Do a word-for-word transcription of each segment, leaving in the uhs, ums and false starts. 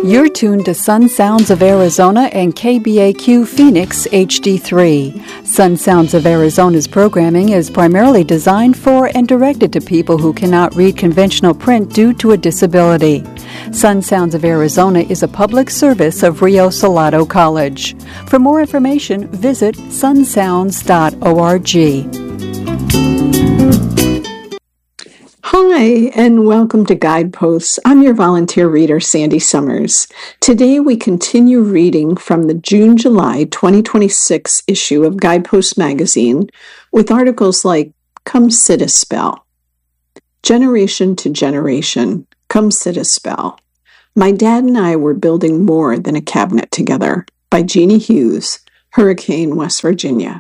You're tuned to Sun Sounds of Arizona and K B A Q Phoenix H D three. Sun Sounds of Arizona's programming is primarily designed for and directed to people who cannot read conventional print due to a disability. Sun Sounds of Arizona is a public service of Rio Salado College. For more information, visit sun sounds dot org. Hi, and welcome to Guideposts. I'm your volunteer reader, Sandy Summers. Today we continue reading from the June-July twenty twenty-six issue of Guideposts magazine with articles like Come Sit a Spell, Generation to Generation, Come Sit a Spell. My Dad and I were building more than a cabinet together by Jeannie Hughes, Hurricane, West Virginia.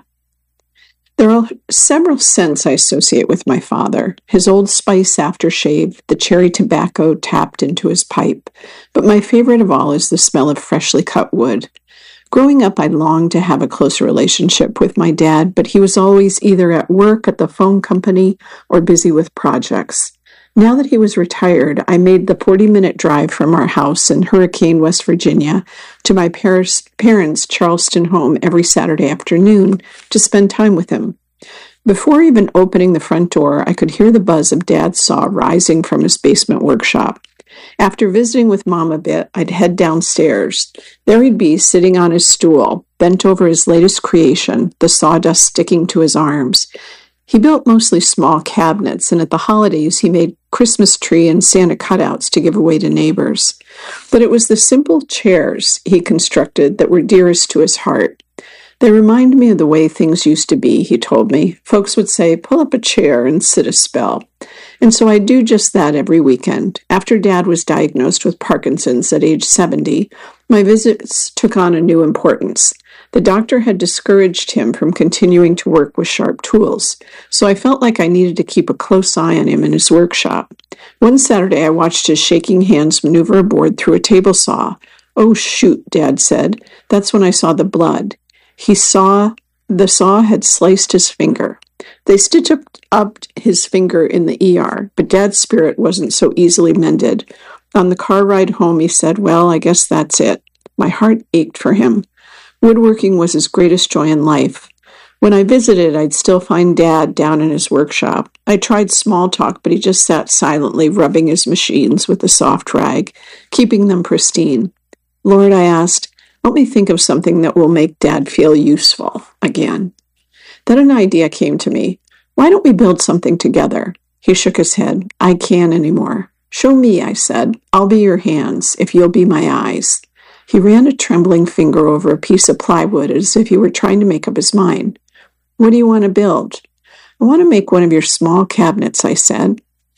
There are several scents I associate with my father, his Old Spice aftershave, the cherry tobacco tapped into his pipe, but my favorite of all is the smell of freshly cut wood. Growing up, I longed to have a closer relationship with my dad, but he was always either at work at the phone company or busy with projects. Now that he was retired, I made the forty-minute drive from our house in Hurricane, West Virginia, to my parents' parents' Charleston home every Saturday afternoon to spend time with him. Before even opening the front door, I could hear the buzz of Dad's saw rising from his basement workshop. After visiting with Mom a bit, I'd head downstairs. There he'd be, sitting on his stool, bent over his latest creation, the sawdust sticking to his arms. He built mostly small cabinets, and at the holidays he made Christmas tree and Santa cutouts to give away to neighbors. But it was the simple chairs he constructed that were dearest to his heart. They remind me of the way things used to be, he told me. Folks would say, pull up a chair and sit a spell. And so I do just that every weekend. After Dad was diagnosed with Parkinson's at age seventy, my visits took on a new importance. The doctor had discouraged him from continuing to work with sharp tools, so I felt like I needed to keep a close eye on him in his workshop. One Saturday, I watched his shaking hands maneuver a board through a table saw. Oh, shoot, Dad said. That's when I saw the blood. He saw the saw had sliced his finger. They stitched up, up his finger in the E R, but Dad's spirit wasn't so easily mended. On the car ride home, he said, well, I guess that's it. My heart ached for him. Woodworking was his greatest joy in life. When I visited, I'd still find Dad down in his workshop. I tried small talk, but he just sat silently rubbing his machines with a soft rag, keeping them pristine. Lord, I asked, help me think of something that will make Dad feel useful again. Then an idea came to me. Why don't we build something together? He shook his head. I can't anymore. Show me, I said. I'll be your hands, if you'll be my eyes. He ran a trembling finger over a piece of plywood as if he were trying to make up his mind. What do you want to build? I want to make one of your small cabinets, I said.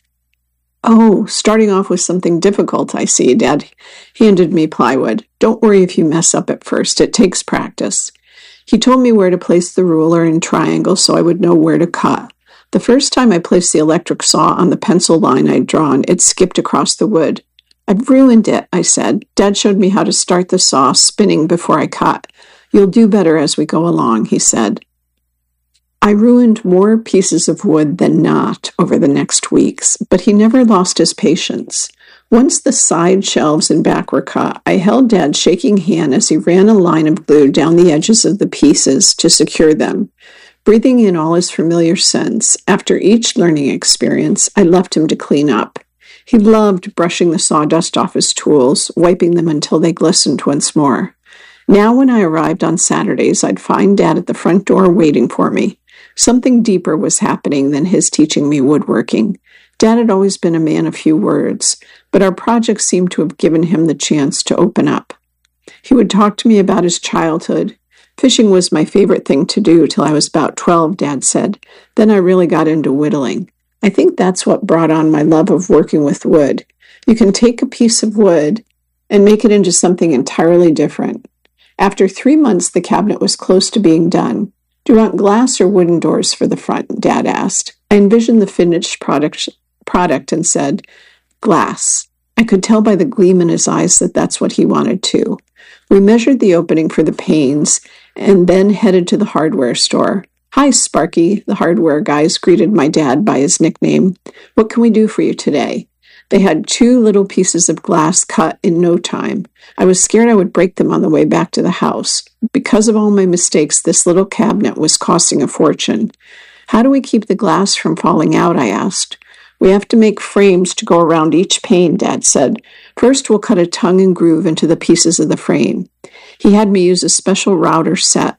Oh, starting off with something difficult, I see. Dad handed me plywood. Don't worry if you mess up at first. It takes practice. He told me where to place the ruler and triangle so I would know where to cut. The first time I placed the electric saw on the pencil line I'd drawn, it skipped across the wood. I've ruined it, I said. Dad showed me how to start the saw spinning before I cut. You'll do better as we go along, he said. I ruined more pieces of wood than not over the next weeks, but he never lost his patience. Once the side shelves and back were cut, I held Dad's shaking hand as he ran a line of glue down the edges of the pieces to secure them. Breathing in all his familiar scents, after each learning experience, I left him to clean up. He loved brushing the sawdust off his tools, wiping them until they glistened once more. Now when I arrived on Saturdays, I'd find Dad at the front door waiting for me. Something deeper was happening than his teaching me woodworking. Dad had always been a man of few words, but our project seemed to have given him the chance to open up. He would talk to me about his childhood. Fishing was my favorite thing to do till I was about twelve, Dad said. Then I really got into whittling. I think that's what brought on my love of working with wood. You can take a piece of wood and make it into something entirely different. After three months, the cabinet was close to being done. Do you want glass or wooden doors for the front? Dad asked. I envisioned the finished product, product and said, glass. I could tell by the gleam in his eyes that that's what he wanted too. We measured the opening for the panes and then headed to the hardware store. Hi, Sparky, the hardware guys greeted my dad by his nickname. What can we do for you today? They had two little pieces of glass cut in no time. I was scared I would break them on the way back to the house. Because of all my mistakes, this little cabinet was costing a fortune. How do we keep the glass from falling out? I asked. We have to make frames to go around each pane, Dad said. First, we'll cut a tongue and groove into the pieces of the frame. He had me use a special router set,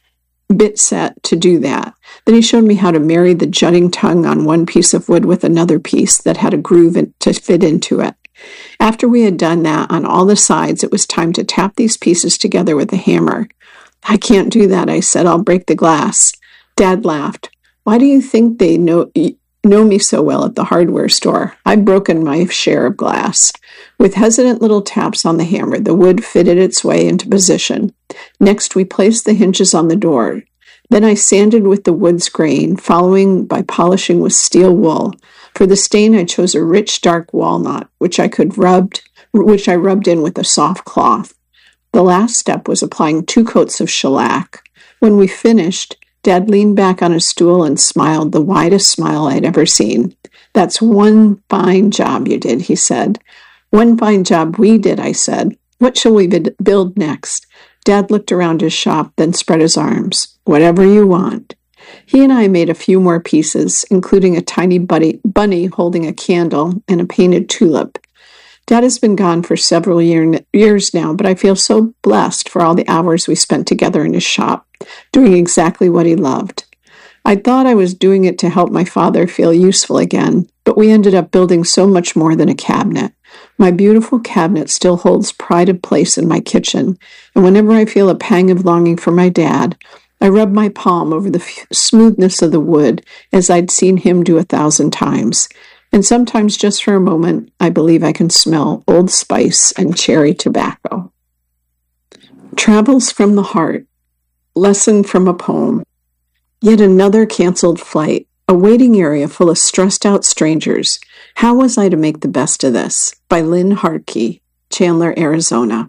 bit set to do that. Then he showed me how to marry the jutting tongue on one piece of wood with another piece that had a groove to fit into it. After we had done that on all the sides, it was time to tap these pieces together with a hammer. I can't do that, I said. I'll break the glass. Dad laughed. Why do you think they know know me so well at the hardware store? I've broken my share of glass. With hesitant little taps on the hammer, the wood fitted its way into position. Next, we placed the hinges on the door. Then I sanded with the wood's grain, following by polishing with steel wool. For the stain, I chose a rich, dark walnut, which I could rubbed, which I rubbed in with a soft cloth. The last step was applying two coats of shellac. When we finished, Dad leaned back on a stool and smiled the widest smile I'd ever seen. That's one fine job you did, he said. One fine job we did, I said. What shall we build next? Dad looked around his shop, then spread his arms. Whatever you want. He and I made a few more pieces, including a tiny bunny, bunny holding a candle and a painted tulip. Dad has been gone for several year, years now, but I feel so blessed for all the hours we spent together in his shop, doing exactly what he loved. I thought I was doing it to help my father feel useful again, but we ended up building so much more than a cabinet. My beautiful cabinet still holds pride of place in my kitchen, and whenever I feel a pang of longing for my dad, I rub my palm over the f- smoothness of the wood as I'd seen him do a thousand times. And sometimes, just for a moment, I believe I can smell Old Spice and cherry tobacco. Travels from the Heart. Lesson from a poem. Yet another canceled flight. A waiting area full of stressed-out strangers. How was I to make the best of this? By Lynn Hartke, Chandler, Arizona.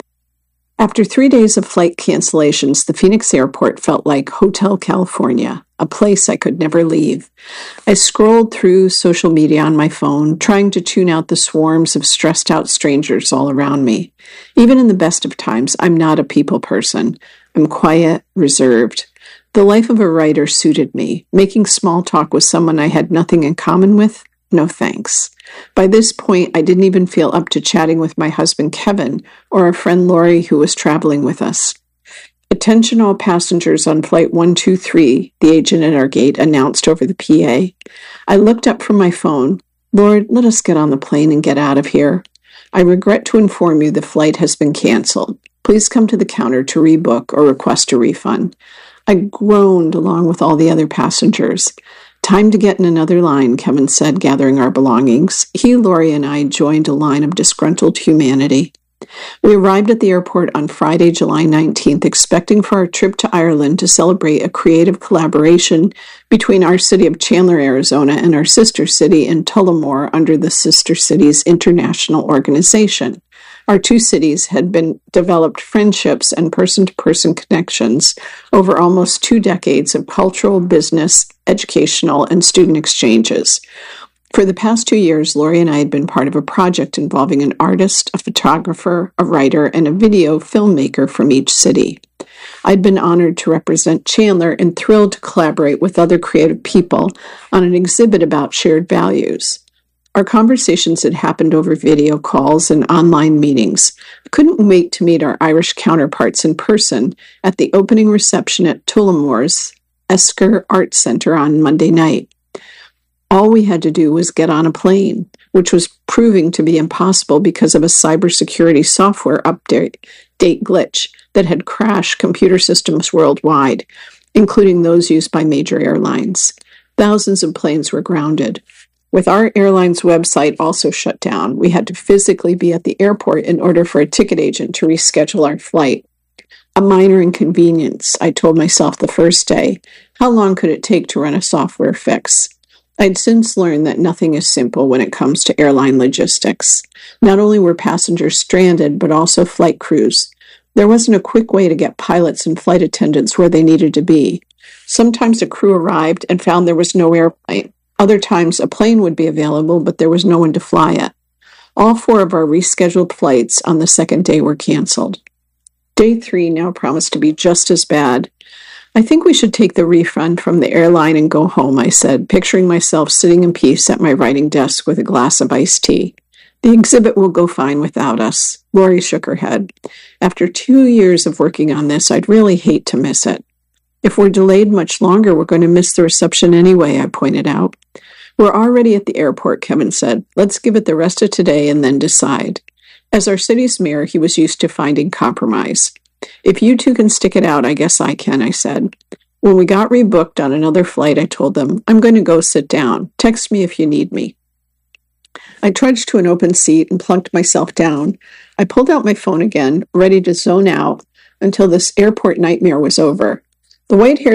After three days of flight cancellations, the Phoenix airport felt like Hotel California, a place I could never leave. I scrolled through social media on my phone, trying to tune out the swarms of stressed-out strangers all around me. Even in the best of times, I'm not a people person. I'm quiet, reserved. The life of a writer suited me. Making small talk with someone I had nothing in common with? No thanks. By this point, I didn't even feel up to chatting with my husband Kevin or our friend Lori, who was traveling with us. Attention all passengers on flight one two three, the agent at our gate announced over the P A. I looked up from my phone. Lord, let us get on the plane and get out of here. I regret to inform you the flight has been canceled. Please come to the counter to rebook or request a refund. I groaned along with all the other passengers. Time to get in another line, Kevin said, gathering our belongings. He, Lori, and I joined a line of disgruntled humanity. We arrived at the airport on Friday, July nineteenth, expecting for our trip to Ireland to celebrate a creative collaboration between our city of Chandler, Arizona, and our sister city in Tullamore under the Sister Cities International Organization. Our two cities had been developed friendships and person-to-person connections over almost two decades of cultural, business, educational, and student exchanges. For the past two years, Lori and I had been part of a project involving an artist, a photographer, a writer, and a video filmmaker from each city. I'd been honored to represent Chandler and thrilled to collaborate with other creative people on an exhibit about shared values. Our conversations had happened over video calls and online meetings. I couldn't wait to meet our Irish counterparts in person at the opening reception at Tullamore's Esker Art Center on Monday night. All we had to do was get on a plane, which was proving to be impossible because of a cybersecurity software update date glitch that had crashed computer systems worldwide, including those used by major airlines. Thousands of planes were grounded. With our airline's website also shut down, we had to physically be at the airport in order for a ticket agent to reschedule our flight. A minor inconvenience, I told myself the first day. How long could it take to run a software fix? I'd since learned that nothing is simple when it comes to airline logistics. Not only were passengers stranded, but also flight crews. There wasn't a quick way to get pilots and flight attendants where they needed to be. Sometimes a crew arrived and found there was no airplane. Other times, a plane would be available, but there was no one to fly it. All four of our rescheduled flights on the second day were canceled. Day three now promised to be just as bad. I think we should take the refund from the airline and go home, I said, picturing myself sitting in peace at my writing desk with a glass of iced tea. The exhibit will go fine without us. Lori shook her head. After two years of working on this, I'd really hate to miss it. If we're delayed much longer, we're going to miss the reception anyway, I pointed out. We're already at the airport, Kevin said. Let's give it the rest of today and then decide. As our city's mayor, he was used to finding compromise. If you two can stick it out, I guess I can, I said. When we got rebooked on another flight, I told them, I'm going to go sit down. Text me if you need me. I trudged to an open seat and plunked myself down. I pulled out my phone again, ready to zone out until this airport nightmare was over. The white-haired